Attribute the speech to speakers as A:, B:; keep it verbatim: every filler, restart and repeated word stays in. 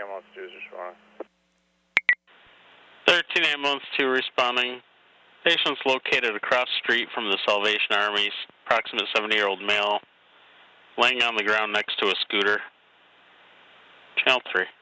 A: ambulance two is responding.
B: thirteen ambulance two responding. Patient's located across the street from the Salvation Army, approximate seventy-year-old male, laying on the ground next to a scooter. Channel three.